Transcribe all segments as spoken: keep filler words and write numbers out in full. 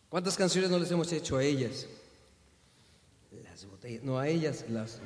¿Cuántas canciones no les hemos hecho a ellas? Las botellas, no a ellas, las,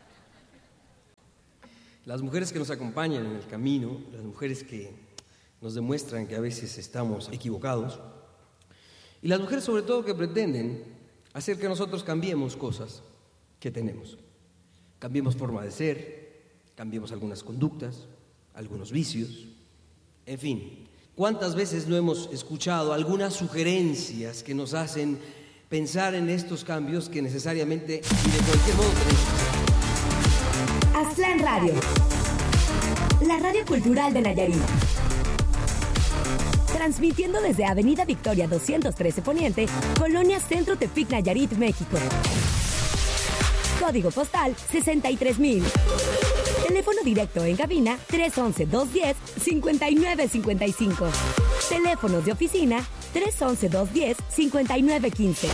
las mujeres que nos acompañan en el camino, las mujeres que nos demuestran que a veces estamos equivocados, y las mujeres sobre todo que pretenden hacer que nosotros cambiemos cosas que tenemos. Cambiemos forma de ser, cambiemos algunas conductas, algunos vicios, en fin. ¿Cuántas veces no hemos escuchado algunas sugerencias que nos hacen pensar en estos cambios que necesariamente y de cualquier modo tenemos? Aztlán Radio, la radio cultural de Nayarit. Transmitiendo desde Avenida Victoria doscientos trece Poniente, Colonia Centro Tepic, Nayarit, México. Código postal sesenta y tres mil. Teléfono directo en cabina tres once, dos diez, cincuenta y nueve cincuenta y cinco. Teléfonos de oficina tres once, dos diez, cincuenta y nueve quince.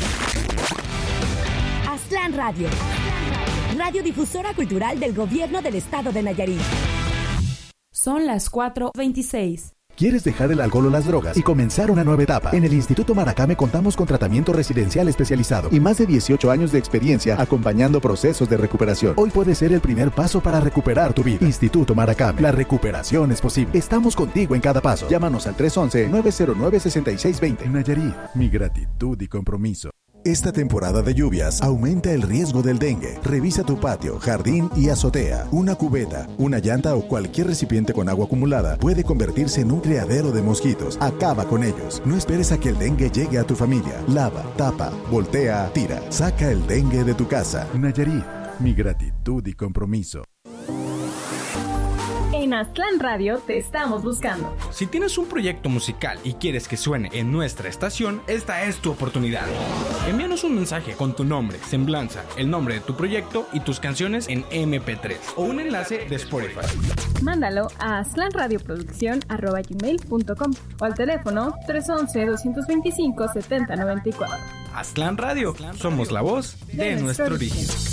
Aztlán Radio, radiodifusora cultural del Gobierno del Estado de Nayarit. Son las cuatro veintiséis. ¿Quieres dejar el alcohol o las drogas y comenzar una nueva etapa? En el Instituto Maracame contamos con tratamiento residencial especializado y más de dieciocho años de experiencia acompañando procesos de recuperación. Hoy puede ser el primer paso para recuperar tu vida. Instituto Maracame, la recuperación es posible. Estamos contigo en cada paso. Llámanos al tres once, nueve cero nueve, seis seis dos cero. Nayarit, mi gratitud y compromiso. Esta temporada de lluvias aumenta el riesgo del dengue. Revisa tu patio, jardín y azotea. Una cubeta, una llanta o cualquier recipiente con agua acumulada puede convertirse en un criadero de mosquitos. Acaba con ellos. No esperes a que el dengue llegue a tu familia. Lava, tapa, voltea, tira. Saca el dengue de tu casa. Nayarit, mi gratitud y compromiso. En Aztlán Radio te estamos buscando. Si tienes un proyecto musical y quieres que suene en nuestra estación, esta es tu oportunidad. Envíanos un mensaje con tu nombre, semblanza, el nombre de tu proyecto y tus canciones en eme pe tres o un enlace de Spotify. Mándalo a aztlanradioproducción arroba gmail punto com o al teléfono tres once, doscientos veinticinco, setenta noventa y cuatro. Aztlán Radio, somos la voz de, de nuestro origen. origen.